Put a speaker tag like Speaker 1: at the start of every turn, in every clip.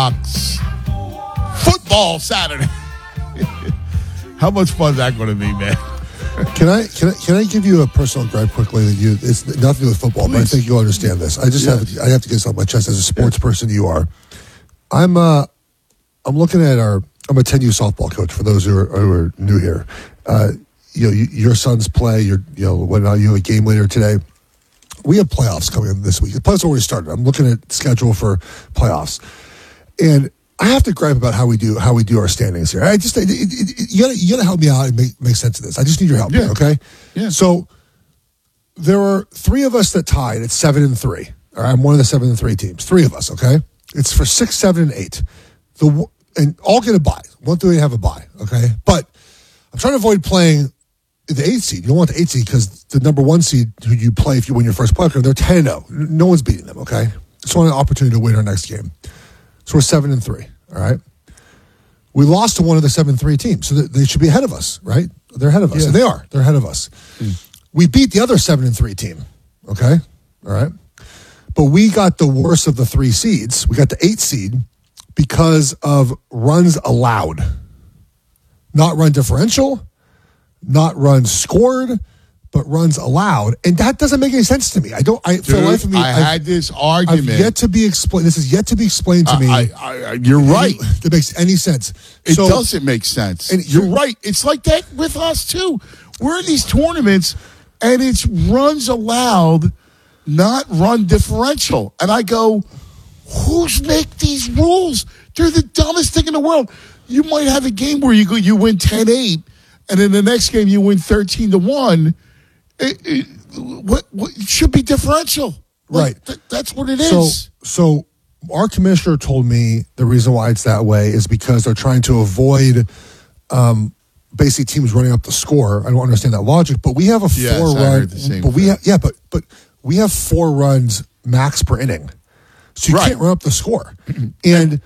Speaker 1: Sox football Saturday. How much fun is that going to be, man?
Speaker 2: Can I give you a personal gripe quickly? That it's nothing to do with football, but I think you'll understand this. I have to get this off my chest as a sports person. You are. I'm looking at I'm a 10U softball coach for those who are new here. Your sons play. When you have a game later today. We have playoffs coming in this week. The playoffs already started. I'm looking at schedule for playoffs, and I have to gripe about how we do our standings here. You gotta help me out and make sense of this. I just need your help.
Speaker 1: Yeah.
Speaker 2: Okay.
Speaker 1: Yeah.
Speaker 2: So there were 3 of us that tied at 7-3. All right, I'm one of the 7-3 teams. 3 of us. Okay. It's for 6, 7, and 8. And all get a bye. 1 through 8 have a bye. Okay, but I'm trying to avoid playing the 8th seed. You don't want the 8th seed because the number 1 seed who you play if you win your first playoff game, they're 10-0. No one's beating them. Okay, just want an opportunity to win our next game. So we're 7-3. All right. We lost to one of the 7-3 teams, so they should be ahead of us, right? They're ahead of us, and they are. They're ahead of us. We beat the other 7-3 team. Okay, all right. But we got the worst of the 3 seeds. We got the 8th seed because of runs allowed, not run differential, not runs scored, but runs allowed, and that doesn't make any sense to me. For the life of me,
Speaker 1: I had this argument.
Speaker 2: I've yet to be explained. This is yet to be explained to me.
Speaker 1: You're right.
Speaker 2: That makes any sense.
Speaker 1: It doesn't make sense. And you're right. It's like that with us too. We're in these tournaments, and it's runs allowed, not run differential. And I go, who's make these rules? They're the dumbest thing in the world. You might have a game where you win 10-8, and in the next game you win 13-1. It should be differential,
Speaker 2: right?
Speaker 1: That's what it is.
Speaker 2: So our commissioner told me the reason why it's that way is because they're trying to avoid basically teams running up the score. I don't understand that logic, but we have a 4-run. But we have 4 runs max per inning, so you can't run up the score. And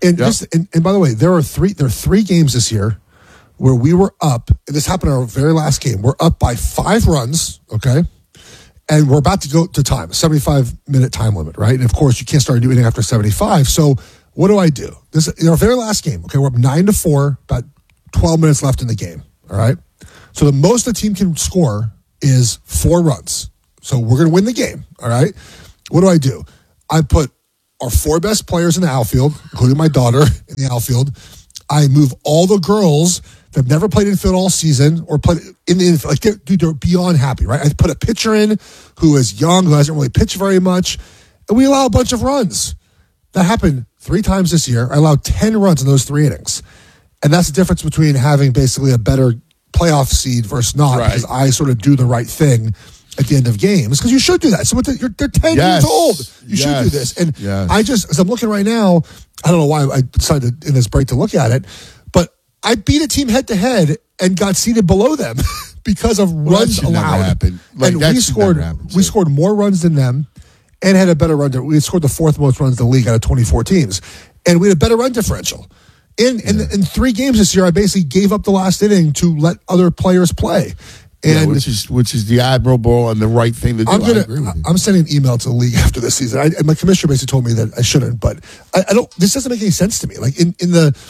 Speaker 2: by the way, there are 3 games this year where we were up, and this happened in our very last game. We're up by 5 runs, okay? And we're about to go to time, 75-minute time limit, right? And, of course, you can't start doing it after 75. So what do? This in our very last game, okay, we're up 9-4, about 12 minutes left in the game, all right? So the most the team can score is 4 runs. So we're going to win the game, all right? What do? I put our 4 best players in the outfield, including my daughter in the outfield. I move all the girls that have never played infield all season or played in the infield. Like, they're beyond happy, right? I put a pitcher in who is young, who hasn't really pitched very much, and we allow a bunch of runs. That happened 3 times this year. I allowed 10 runs in those 3 innings. And that's the difference between having basically a better playoff seed versus not, because I sort of do the right thing at the end of games, because you should do that. So they're 10 years old. You should do this. And as I'm looking right now, I don't know why I decided in this break to look at it, but I beat a team head to head and got seated below them because of runs allowed.
Speaker 1: Like,
Speaker 2: and we scored more runs than them and had a better run. We scored the 4th most runs in the league out of 24 teams, and we had a better run differential. In 3 games this year, I basically gave up the last inning to let other players play. And
Speaker 1: which is the admirable and the right thing to do.
Speaker 2: I'm sending an email to the league after this season. And my commissioner basically told me that I shouldn't, but I don't. This doesn't make any sense to me. Like it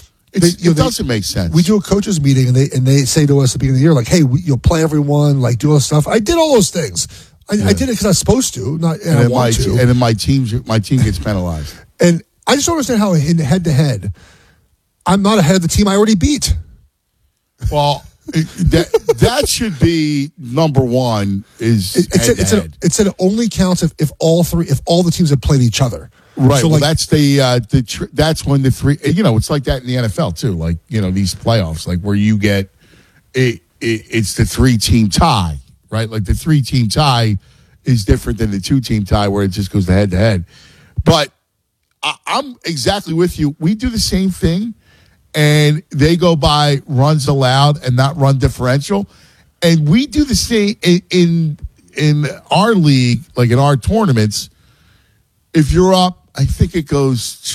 Speaker 1: doesn't make sense.
Speaker 2: We do a coaches meeting and they say to us at the beginning of the year, like, "Hey, you'll play everyone, like do all this stuff." I did all those things. I did it because I was supposed to, and I want to.
Speaker 1: And then my team gets penalized.
Speaker 2: And I just don't understand how in head to head, I'm not ahead of the team I already beat.
Speaker 1: Well. That should be number 1. It
Speaker 2: said it only counts if all the teams have played each other.
Speaker 1: Right. So that's that's when the 3. It's like that in the NFL too. Like these playoffs, like where you get it's the 3-team tie, right? Like the 3-team tie is different than the 2-team tie where it just goes to head to head. But I'm exactly with you. We do the same thing. And they go by runs allowed and not run differential. And we do the same in our league, like in our tournaments. If you're up, I think it goes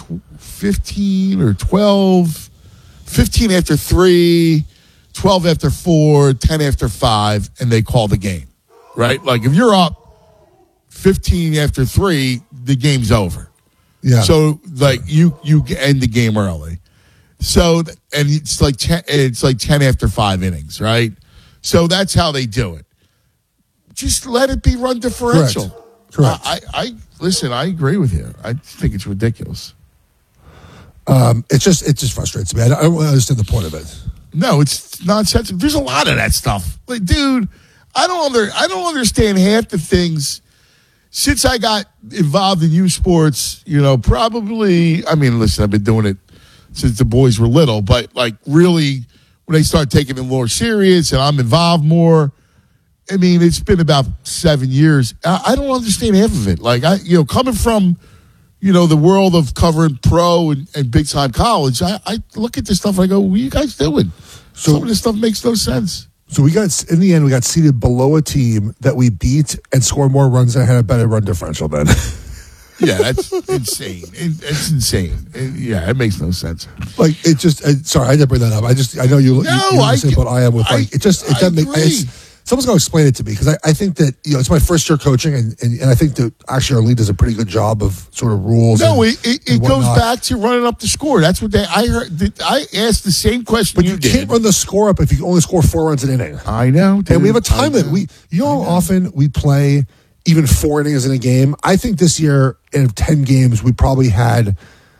Speaker 1: 15 or 12, 15 after 3, 12 after 4, 10 after 5, and they call the game, right? Like if you're up 15 after 3, the game's over.
Speaker 2: Yeah.
Speaker 1: So like you end the game early. So and it's like 10 after 5 innings, right? So that's how they do it. Just let it be run differential.
Speaker 2: Correct.
Speaker 1: I listen. I agree with you. I think it's ridiculous.
Speaker 2: It just frustrates me. I don't really understand the point of it.
Speaker 1: No, it's nonsensical. There's a lot of that stuff. Like, dude, I don't understand half the things. Since I got involved in youth sports, probably. I mean, listen, I've been doing it since the boys were little, but like really, when they start taking it more serious and I'm involved more. I mean, it's been about 7 years. I don't understand half of it. Like, coming from, the world of covering pro and big time college, I look at this stuff and I go, what are you guys doing? Some of this stuff makes no sense.
Speaker 2: So in the end, we got seated below a team that we beat and scored more runs and had a better run differential then.
Speaker 1: Yeah, that's insane. It's insane. It makes no sense.
Speaker 2: Like, it just, sorry, I had to bring that up. I know you understand what I am with, like, it doesn't make sense. Someone's got to explain it to me because I think that it's my first year coaching and I think that actually our league does a pretty good job of sort of rules.
Speaker 1: No, it goes back to running up the score. That's what I heard. I asked the same question.
Speaker 2: But you can't run the score up if you only score 4 runs an inning.
Speaker 1: I know, dude.
Speaker 2: And we have a time limit. How often we play even 4 innings in a game? I think this year in 10 games we probably had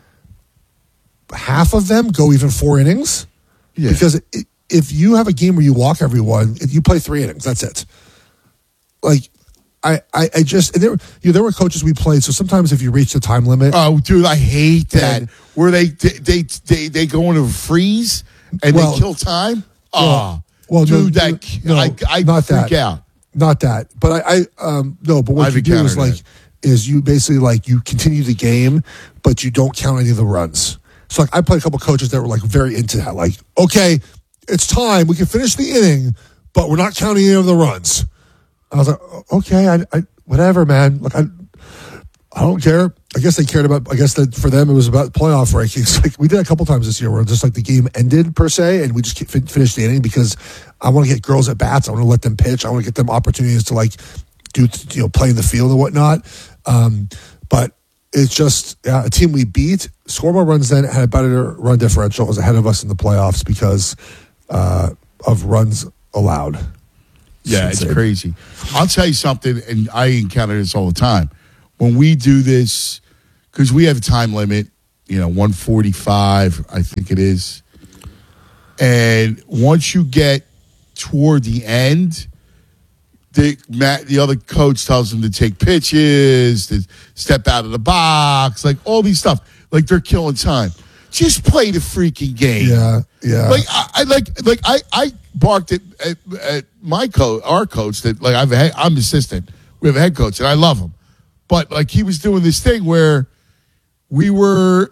Speaker 2: half of them go even 4 innings. Yeah. Because if you have a game where you walk everyone, you play 3 innings. That's it. Like, I just, and there were coaches we played. So sometimes if you reach the time limit.
Speaker 1: Oh, dude, I hate that. Where they go into a freeze and they kill time. Dude, I freak out.
Speaker 2: Not that. But but what you do is you basically like you continue the game, but you don't count any of the runs. So like I played a couple coaches that were like very into that. Like, okay, it's time. We can finish the inning, but we're not counting any of the runs. I was like, okay, I whatever, man. Like, I don't care. I guess they cared about. I guess that for them it was about playoff rankings. Like we did a couple times this year where just like the game ended per se, and we just finished the inning because I want to get girls at bats. I want to let them pitch. I want to get them opportunities to like do play in the field and whatnot. But it's just a team we beat, scored more runs then, had a better run differential, was ahead of us in the playoffs because of runs allowed.
Speaker 1: Yeah, it's crazy. I'll tell you something, and I encounter this all the time. When we do this, because we have a time limit, 1:45, I think it is. And once you get toward the end, the other coach tells them to take pitches, to step out of the box, like all these stuff. Like they're killing time. Just play the freaking game.
Speaker 2: Yeah.
Speaker 1: Like I barked at my our coach that like I'm assistant. We have a head coach and I love him, but like he was doing this thing where we would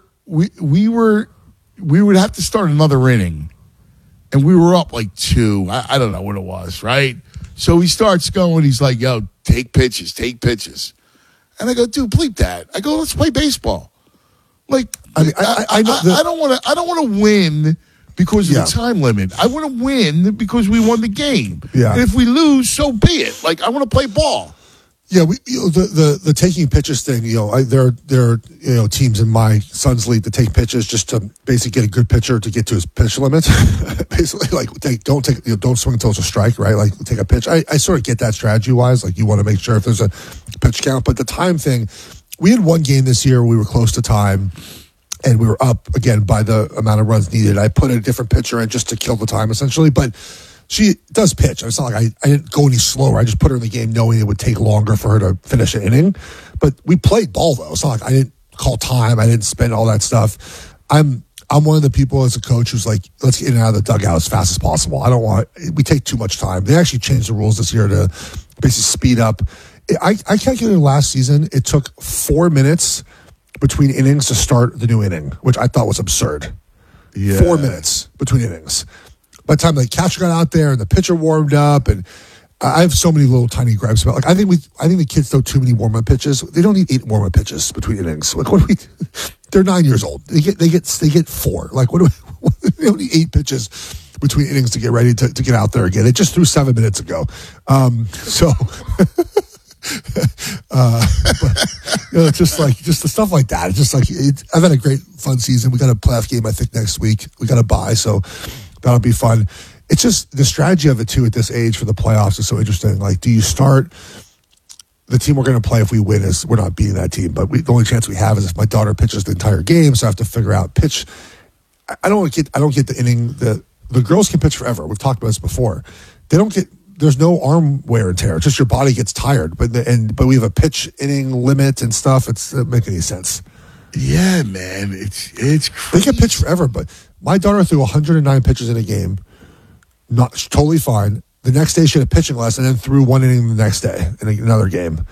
Speaker 1: have to start another inning, and we were up like 2. I don't know what it was, right? So he starts going. He's like, "Yo, take pitches," and I go, "Dude, bleep that." I go, "Let's play baseball." Like, I don't want to win because of the time limit. I want to win because we won the game.
Speaker 2: Yeah.
Speaker 1: And if we lose, so be it. Like, I want to play ball.
Speaker 2: Yeah, the taking pitches thing. There are teams in my son's league that take pitches just to basically get a good pitcher to get to his pitch limit. Basically, like don't swing until it's a strike, right? Like take a pitch. I sort of get that strategy wise. Like you want to make sure if there's a pitch count, but the time thing. We had one game this year where we were close to time, and we were up again by the amount of runs needed. I put a different pitcher in just to kill the time, essentially. But she does pitch. It's not like I didn't go any slower. I just put her in the game knowing it would take longer for her to finish an inning. But we played ball, though. It's not like I didn't call time. I didn't spend all that stuff. I'm one of the people as a coach who's like, let's get in and out of the dugout as fast as possible. We take too much time. They actually changed the rules this year to basically speed up. I calculated last season, it took 4 minutes between innings to start the new inning, which I thought was absurd. Yeah. 4 minutes between innings. By the time the catcher got out there and the pitcher warmed up, and I have so many little tiny gripes about. Like I think the kids throw too many warm up pitches. They don't need 8 warm up pitches between innings. Like what do we? They're 9 years old. They get 4. Like they don't need 8 pitches between innings to get ready to get out there again. They just threw 7 minutes ago. So. But, just the stuff like that. It's just like I've had a great fun season. We got a playoff game I think next week. We got a bye, so that'll be fun. It's just the strategy of it too at this age for the playoffs is so interesting. Like, do you start the team we're going to play if we win is we're not beating that team, but the only chance we have is if my daughter pitches the entire game. So I have to figure out pitch. I don't get the inning. The girls can pitch forever. We've talked about this before. They don't get. There's no arm wear and tear. It's just your body gets tired. But we have a pitch inning limit and stuff. It doesn't make any sense.
Speaker 1: Yeah, man. It's crazy.
Speaker 2: They can pitch forever, but my daughter threw 109 pitches in a game. Not totally fine. The next day she had a pitching lesson and then threw one inning the next day in another game.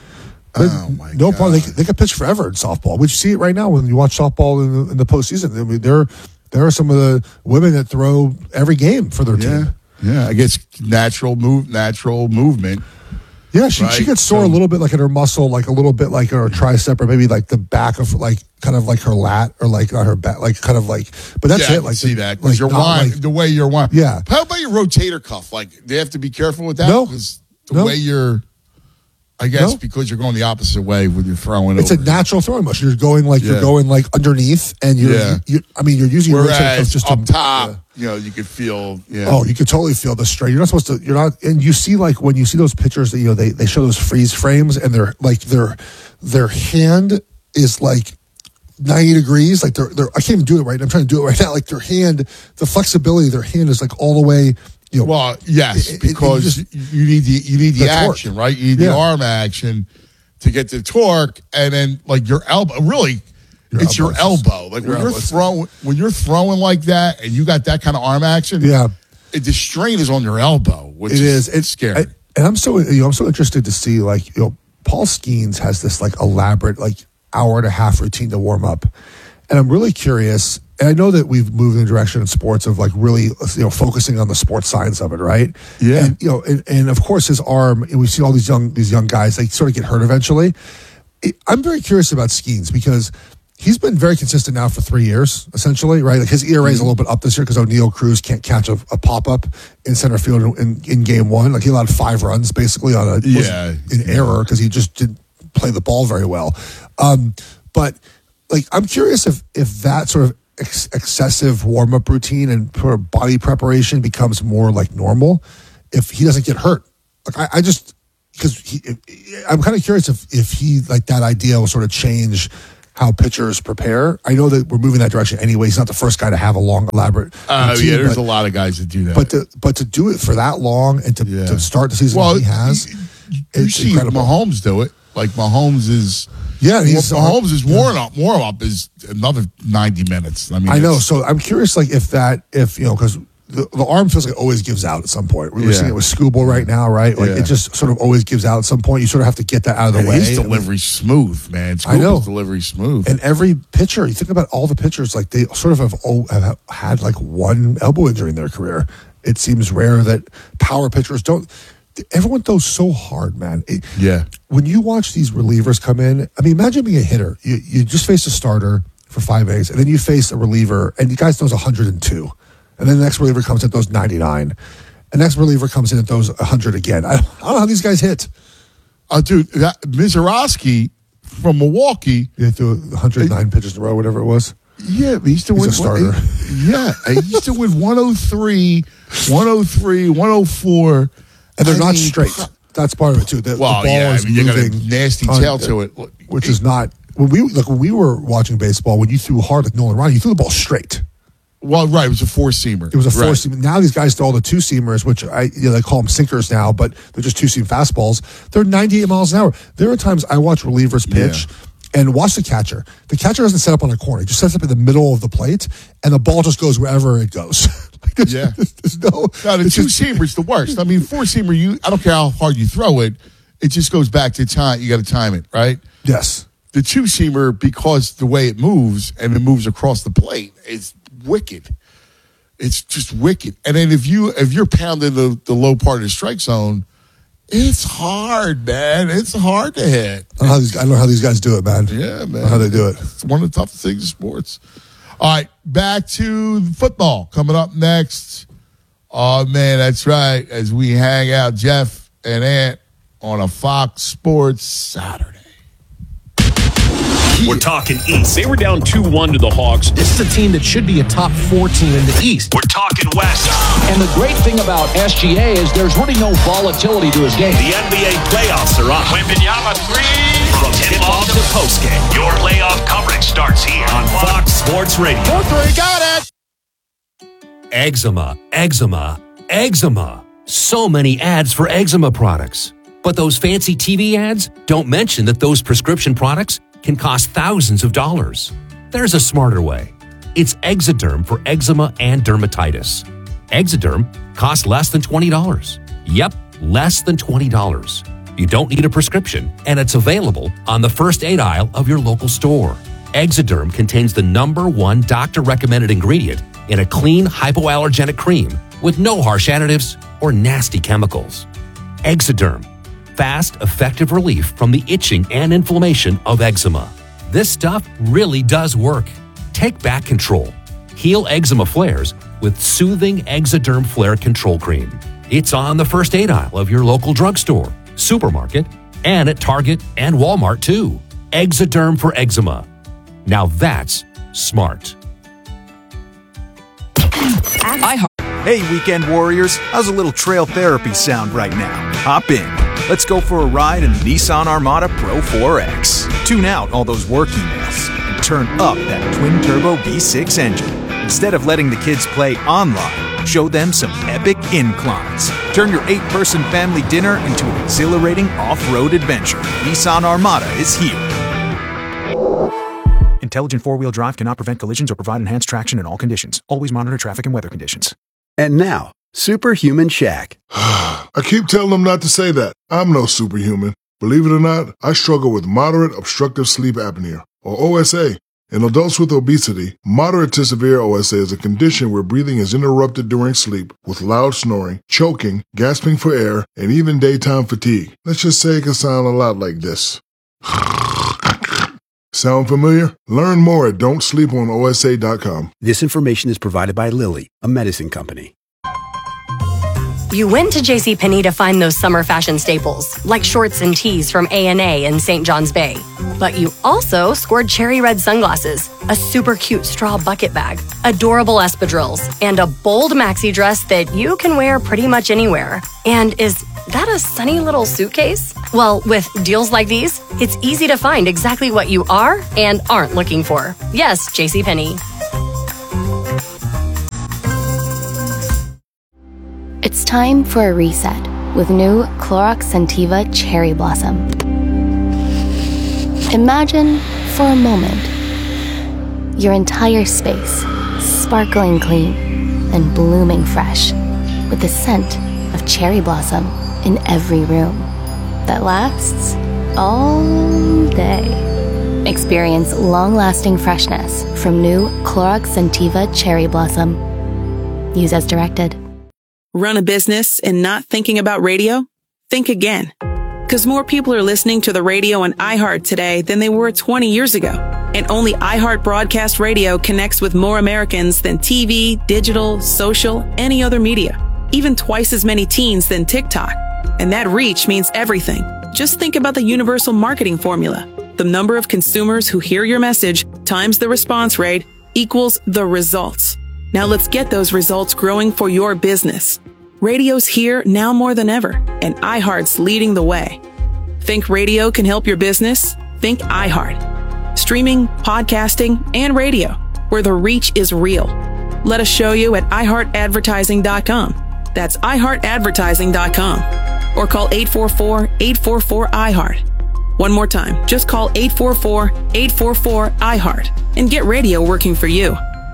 Speaker 1: Oh my
Speaker 2: no
Speaker 1: God.
Speaker 2: problem. They can pitch forever in softball. Which you see it right now when you watch softball in the postseason. I mean, there are some of the women that throw every game for their team.
Speaker 1: Yeah, I guess natural movement.
Speaker 2: Yeah, she gets sore a little bit like in her muscle, like a little bit like her tricep, or maybe like the back of like kind of like her lat, or like not her back, like kind of like. But that's it. Like
Speaker 1: see that because the way you're wind.
Speaker 2: Yeah.
Speaker 1: How about your rotator cuff? Like, do you have to be careful with that?
Speaker 2: No.
Speaker 1: Because the way you're, I guess, because you're going the opposite way when you're throwing.
Speaker 2: It's
Speaker 1: over.
Speaker 2: a natural throwing motion. You're going like underneath, and you're using your rotator cuff just
Speaker 1: up top. You could feel. Yeah.
Speaker 2: Oh, you could totally feel the strain. You're not supposed to. You're not, and you see like when you see those pictures that they show those freeze frames, and they're like their hand is like 90 degrees. Like they're I can't even do it right. I'm trying to do it right now. Like their hand, the flexibility of their hand is like all the way.
Speaker 1: Well, yes, because you need the action, right? You need the arm action to get the torque, and then like your elbow. Really, it's your elbow. Like when you're throwing like that, and you got that kind of arm action.
Speaker 2: Yeah,
Speaker 1: the strain is on your elbow, which it's scary.
Speaker 2: And I'm so interested to see Paul Skeens has this like elaborate like hour and a half routine to warm up, and I'm really curious. And I know that we've moved in the direction in sports of like really, focusing on the sports science of it, right?
Speaker 1: Yeah.
Speaker 2: And of course his arm. And we see all these young guys. They sort of get hurt eventually. I'm very curious about Skeens because he's been very consistent now for 3 years, essentially, right? Like his ERA is a little bit up this year because O'Neal Cruz can't catch a pop up in center field in game one. Like he allowed 5 runs basically on in error because he just didn't play the ball very well. But like I'm curious if that sort of excessive warm-up routine and sort of body preparation becomes more like normal if he doesn't get hurt. Like I just because I'm kind of curious if he like that idea will sort of change how pitchers prepare. I know that we're moving that direction anyway. He's not the first guy to have a long, elaborate routine,
Speaker 1: there's a lot of guys that do that.
Speaker 2: But to do it for that long and to start the season he has,
Speaker 1: you see incredible. Mahomes do it. Like Mahomes is.
Speaker 2: Yeah,
Speaker 1: Mahomes' warm up is another 90 minutes. I
Speaker 2: know. So I'm curious, like if because the arm feels like it always gives out at some point. We were seeing it with Skubal right now, right? Like it just sort of always gives out at some point. You sort of have to get that out of the way.
Speaker 1: His delivery's smooth, man. Skubal's delivery smooth.
Speaker 2: And every pitcher, you think about all the pitchers, like they sort of have had like one elbow injury in their career. It seems rare that power pitchers don't. Everyone throws so hard, man. When you watch these relievers come in, I mean, imagine being a hitter. You just face a starter for 5 innings, and then you face a reliever, and the guy throws 102. And then the next reliever comes in and throws 99. And the next reliever comes in and throws 100 again. I don't know how these guys hit.
Speaker 1: Dude, Mizorowski from Milwaukee.
Speaker 2: He threw 109 pitches in a row, whatever it was.
Speaker 1: Yeah, but he used to win.
Speaker 2: A starter.
Speaker 1: He used to win 103, 104.
Speaker 2: And they're not straight. That's part of it too. The ball is moving.
Speaker 1: You got a nasty tail to it,
Speaker 2: which is not when we were watching baseball. When you threw hard like Nolan Ryan, you threw the ball straight.
Speaker 1: Well, right, it was a 4-seamer.
Speaker 2: It was a 4-seamer. Now these guys throw all the 2-seamers, which they call them sinkers now, but they're just 2-seam fastballs. They're 98 miles an hour. There are times I watch relievers pitch. And watch the catcher. The catcher doesn't set up on a corner. He just sets up in the middle of the plate, and the ball just goes wherever it goes. There's no,
Speaker 1: the 2-seamer's the worst. I mean, 4-seamer, I don't care how hard you throw it, it just goes back to time. You got to time it, right?
Speaker 2: Yes.
Speaker 1: The 2-seamer, because the way it moves, and it moves across the plate, it's wicked. It's just wicked. And then if you're pounding the low part of the strike zone, it's hard, man. It's hard to hit.
Speaker 2: I don't know how these guys do it, man.
Speaker 1: Yeah, man.
Speaker 2: I don't know how they do it.
Speaker 1: It's one of the toughest things in sports. All right, back to football. Coming up next. Oh, man, that's right. As we hang out, Jeff and Ant on a Fox Sports Saturday.
Speaker 3: We're talking East. They were down 2-1 to the Hawks.
Speaker 4: This is a team that should be a top 4 team in the East.
Speaker 3: We're talking West.
Speaker 5: And the great thing about SGA is there's really no volatility to his game.
Speaker 3: The NBA playoffs are on.
Speaker 6: Wembanyama 3.
Speaker 3: From tip-off to postgame, your playoff coverage starts here on Fox Sports Radio.
Speaker 1: 4-3, got it!
Speaker 7: Eczema, eczema, eczema. So many ads for eczema products. But those fancy TV ads don't mention that those prescription products can cost thousands of dollars. There's a smarter way. It's Exoderm for eczema and dermatitis. Exoderm costs less than $20. Yep, less than $20. You don't need a prescription, and it's available on the first aid aisle of your local store. Exoderm contains the #1 doctor-recommended ingredient in a clean, hypoallergenic cream with no harsh additives or nasty chemicals. Exoderm. Fast, effective relief from the itching and inflammation of eczema. This stuff really does work. Take back control. Heal eczema flares with soothing Exoderm Flare Control Cream. It's on the first aid aisle of your local drugstore, supermarket, and at Target and Walmart too. Exoderm for eczema. Now that's smart.
Speaker 8: Hey, weekend warriors, how's a little trail therapy sound right now? Hop in. Let's go for a ride in the Nissan Armada Pro 4X. Tune out all those work emails and turn up that twin-turbo V6 engine. Instead of letting the kids play online, show them some epic inclines. Turn your 8-person family dinner into an exhilarating off-road adventure. Nissan Armada is here. Intelligent four-wheel drive cannot prevent collisions or provide enhanced traction in all conditions. Always monitor traffic and weather conditions.
Speaker 9: And now, Superhuman Shaq.
Speaker 10: I keep telling them not to say that. I'm no superhuman. Believe it or not, I struggle with moderate obstructive sleep apnea, or OSA. In adults with obesity, moderate to severe OSA is a condition where breathing is interrupted during sleep with loud snoring, choking, gasping for air, and even daytime fatigue. Let's just say it can sound a lot like this. Sound familiar? Learn more at don'tsleeponosa.com.
Speaker 9: This information is provided by Lilly, a medicine company.
Speaker 11: You went to JCPenney to find those summer fashion staples, like shorts and tees from A&A in St. John's Bay. But you also scored cherry red sunglasses, a super cute straw bucket bag, adorable espadrilles, and a bold maxi dress that you can wear pretty much anywhere. And is that a sunny little suitcase? Well, with deals like these, it's easy to find exactly what you are and aren't looking for. Yes, JCPenney.
Speaker 12: It's time for a reset with new Clorox Scentiva Cherry Blossom. Imagine, for a moment, your entire space sparkling clean and blooming fresh with the scent of cherry blossom in every room that lasts all day. Experience long-lasting freshness from new Clorox Scentiva Cherry Blossom. Use as directed.
Speaker 13: Run a business and not thinking about radio? Think again. Because more people are listening to the radio on iHeart today than they were 20 years ago. And only iHeart Broadcast Radio connects with more Americans than TV, digital, social, any other media. Even twice as many teens than TikTok. And that reach means everything. Just think about the universal marketing formula. The number of consumers who hear your message times the response rate equals the results. Now let's get those results growing for your business. Radio's here now more than ever, and iHeart's leading the way. Think radio can help your business? Think iHeart. Streaming, podcasting, and radio, where the reach is real. Let us show you at iHeartAdvertising.com. That's iHeartAdvertising.com. Or call 844-844-iHeart. One more time, just call 844-844-iHeart and get radio working for you.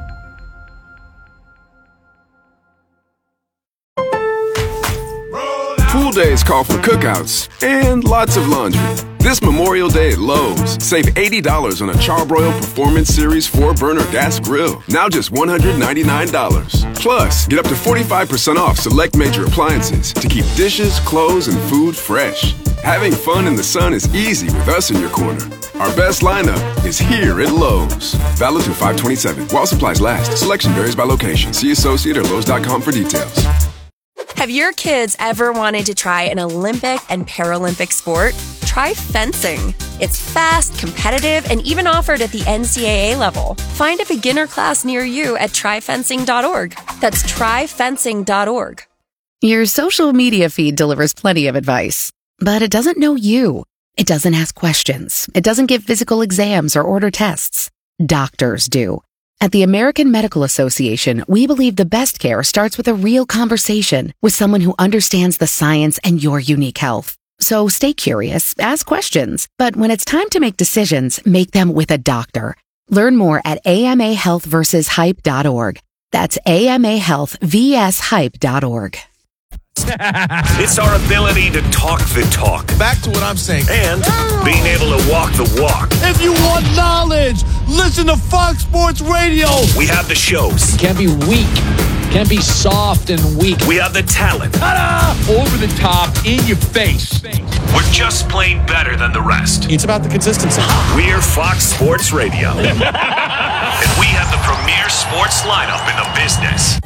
Speaker 14: Pool days call for cookouts and lots of laundry. This Memorial Day at Lowe's, save $80 on a Charbroil Performance Series 4-burner gas grill. Now just $199. Plus, get up to 45% off select major appliances to keep dishes, clothes, and food fresh. Having fun in the sun is easy with us in your corner. Our best lineup is here at Lowe's. Valid through 5/27. While supplies last. Selection varies by location. See associate or Lowe's.com for details.
Speaker 6: Have your kids ever wanted to try an Olympic and Paralympic sport? Try fencing. It's fast, competitive, and even offered at the NCAA level. Find a beginner class near you at tryfencing.org. That's tryfencing.org.
Speaker 15: Your social media feed delivers plenty of advice, but it doesn't know you. It doesn't ask questions. It doesn't give physical exams or order tests. Doctors do. At the American Medical Association, we believe the best care starts with a real conversation with someone who understands the science and your unique health. So stay curious, ask questions, but when it's time to make decisions, make them with a doctor. Learn more at amahealthversushype.org. That's amahealthvshype.org.
Speaker 3: It's our ability to talk the talk.
Speaker 16: Back to what I'm saying.
Speaker 3: And being able to walk the walk.
Speaker 16: If you want knowledge, listen to Fox Sports Radio.
Speaker 3: We have the shows.
Speaker 5: Can't be weak. Can't be soft and weak.
Speaker 3: We have the talent.
Speaker 16: Ta-da! Over the top, in your face.
Speaker 3: We're just plain better than the rest.
Speaker 16: It's about the consistency.
Speaker 3: We're Fox Sports Radio. And we have the premier sports lineup in the business.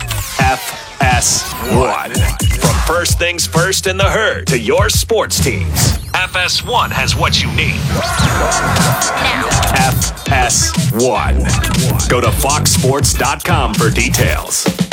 Speaker 3: FS1. From first things first in the herd to your sports teams, FS1 has what you need. Now. FS1. Go to foxsports.com for details.